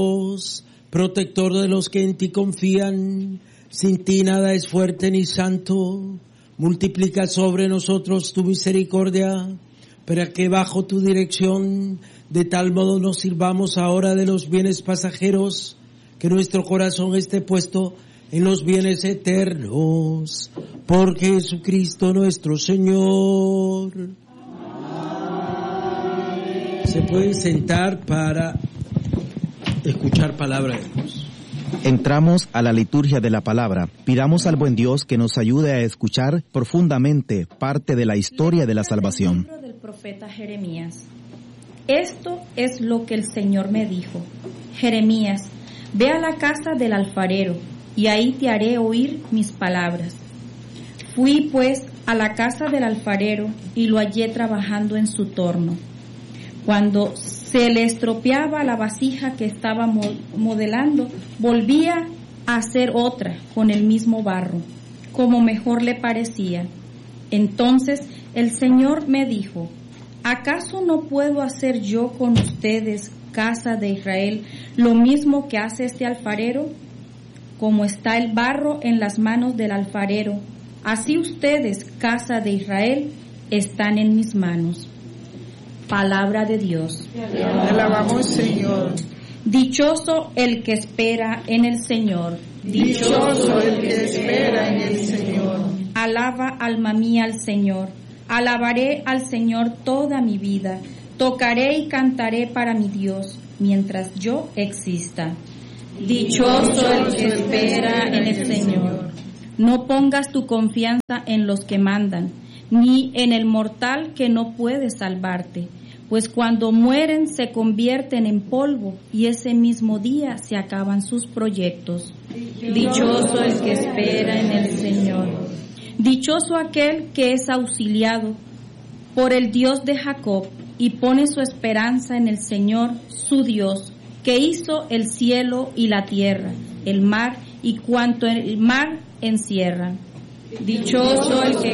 protector de los que en ti confían, sin ti nada es fuerte ni santo. Multiplica sobre nosotros tu misericordia, para que bajo tu dirección de tal modo nos sirvamos ahora de los bienes pasajeros, que nuestro corazón esté puesto en los bienes eternos, por Jesucristo nuestro Señor. Se pueden sentar para escuchar palabra de Dios. Entramos a la liturgia de la palabra. Pidamos al buen Dios que nos ayude a escuchar profundamente parte de la historia de la salvación. Del profeta Jeremías. Esto es lo que el Señor me dijo: Jeremías, ve a la casa del alfarero, y ahí te haré oír mis palabras. Fui pues a la casa del alfarero y lo hallé trabajando en su torno. Cuando se le estropeaba la vasija que estaba modelando, volvía a hacer otra con el mismo barro, como mejor le parecía. Entonces el Señor me dijo: ¿acaso no puedo hacer yo con ustedes, casa de Israel, lo mismo que hace este alfarero? Como está el barro en las manos del alfarero, así ustedes, casa de Israel, están en mis manos. Palabra de Dios. Te alabamos, Señor. Dichoso el que espera en el Señor. Dichoso el que espera en el Señor. Alaba, alma mía, al Señor. Alabaré al Señor toda mi vida. Tocaré y cantaré para mi Dios, mientras yo exista. Dichoso el que espera en el Señor. No pongas tu confianza en los que mandan, ni en el mortal que no puede salvarte, pues cuando mueren se convierten en polvo y ese mismo día se acaban sus proyectos. Dichoso el que espera en el Señor. Dichoso aquel que es auxiliado por el Dios de Jacob y pone su esperanza en el Señor, su Dios, que hizo el cielo y la tierra, el mar y cuanto el mar encierra. Dichoso el que